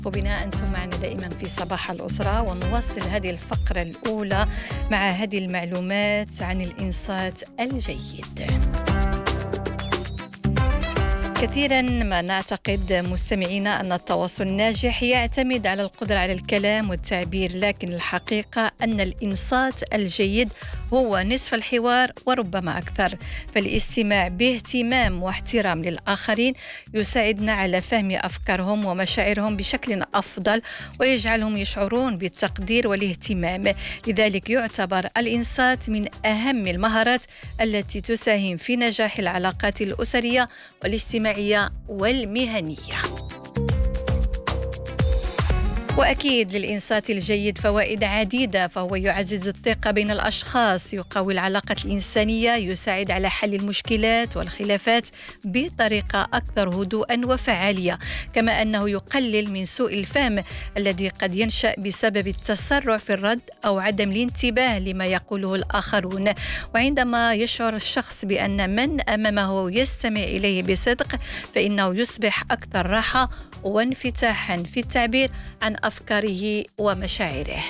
وبناء أنتم معنا دائما في صباح الأسرة، ونواصل هذه الفقرة الأولى مع هذه المعلومات عن الإنصات الجيد. كثيرا ما نعتقد مستمعينا أن التواصل الناجح يعتمد على القدرة على الكلام والتعبير، لكن الحقيقة أن الإنصات الجيد هو نصف الحوار وربما أكثر. فالاستماع باهتمام واحترام للآخرين يساعدنا على فهم أفكارهم ومشاعرهم بشكل أفضل، ويجعلهم يشعرون بالتقدير والاهتمام. لذلك يعتبر الإنصات من أهم المهارات التي تساهم في نجاح العلاقات الأسرية والاجتماعية والمهنية. وأكيد للإنصات الجيد فوائد عديدة، فهو يعزز الثقة بين الأشخاص، يقوي العلاقة الإنسانية، يساعد على حل المشكلات والخلافات بطريقة أكثر هدوءا وفعالية، كما أنه يقلل من سوء الفهم الذي قد ينشأ بسبب التسرع في الرد أو عدم الانتباه لما يقوله الآخرون. وعندما يشعر الشخص بأن من أمامه يستمع إليه بصدق، فإنه يصبح أكثر راحة وانفتاحا في التعبير عن أفكاره ومشاعره.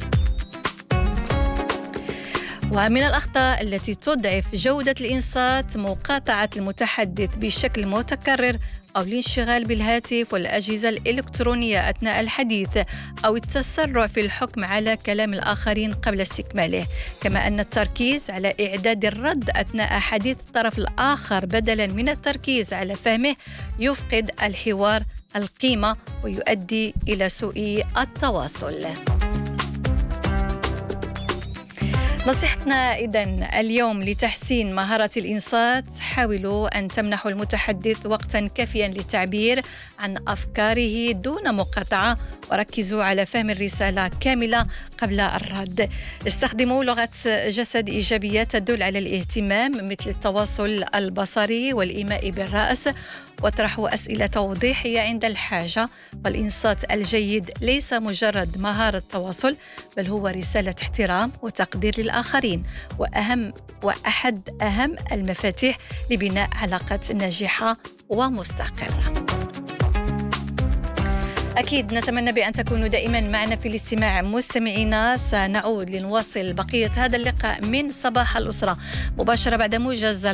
ومن الأخطاء التي تضعف جودة الإنصات مقاطعة المتحدث بشكل متكرر، أو الانشغال بالهاتف والأجهزة الإلكترونية أثناء الحديث، أو التسرع في الحكم على كلام الآخرين قبل استكماله. كما أن التركيز على إعداد الرد أثناء حديث الطرف الآخر بدلاً من التركيز على فهمه يفقد الحوار القيمة ويؤدي إلى سوء التواصل. نصيحتنا إذن اليوم لتحسين مهارة الإنصات: حاولوا أن تمنحوا المتحدث وقتا كافيا للتعبير عن أفكاره دون مقاطعة، وركزوا على فهم الرسالة كاملة قبل الرد. استخدموا لغة جسد إيجابية تدل على الاهتمام، مثل التواصل البصري والإيماء بالرأس، واطرحوا أسئلة توضيحية عند الحاجة. والإنصات الجيد ليس مجرد مهارة تواصل، بل هو رسالة احترام وتقدير للآخرين، وأحد أهم المفاتيح لبناء علاقات ناجحة ومستقرة. أكيد نتمنى بأن تكونوا دائما معنا في الاستماع مستمعينا. سنعود لنواصل بقية هذا اللقاء من صباح الأسرة مباشرة بعد موجز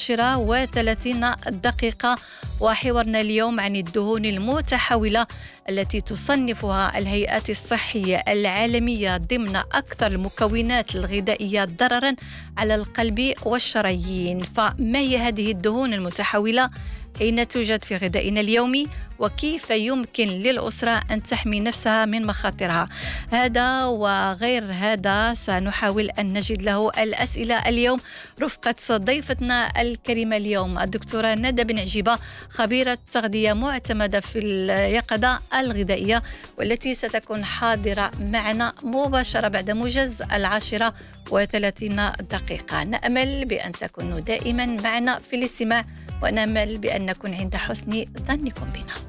10:30. وحوارنا اليوم عن الدهون المتحولة التي تصنفها الهيئات الصحية العالمية ضمن أكثر المكونات الغذائية ضرراً على القلب والشرايين. فما هي هذه الدهون المتحولة؟ أين توجد في غذائنا اليومي؟ وكيف يمكن للأسرة أن تحمي نفسها من مخاطرها؟ هذا وغير هذا سنحاول أن نجد له الأسئلة اليوم رفقة ضيفتنا الكريمة اليوم الدكتورة ندى بن عجيبة، خبيرة تغذية معتمدة في اليقظة الغذائية، والتي ستكون حاضرة معنا مباشرة بعد موجز 10:30. نأمل بأن تكونوا دائما معنا في الاستماع، ونأمل بأن نكون عند حسن ظنكم بنا.